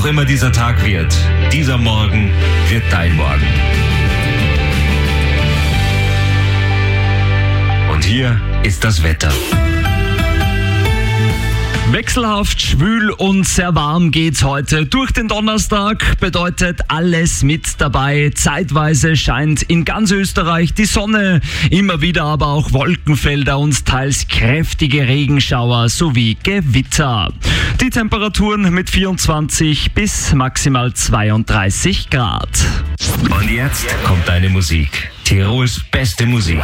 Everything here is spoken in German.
immer dieser Tag wird, dieser Morgen wird dein Morgen. Und hier ist das Wetter. Wechselhaft, schwül und sehr warm geht's heute durch den Donnerstag, bedeutet alles mit dabei. Zeitweise scheint in ganz Österreich die Sonne, immer wieder aber auch Wolkenfelder und teils kräftige Regenschauer sowie Gewitter. Die Temperaturen mit 24 bis maximal 32 Grad. Und jetzt kommt deine Musik. Tirols beste Musik.